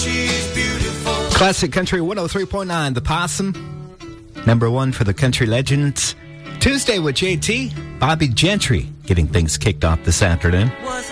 Classic Country 103.9, The Possum. Number one for the Country Legends. Tuesday with JT, Bobby Gentry getting things kicked off this afternoon.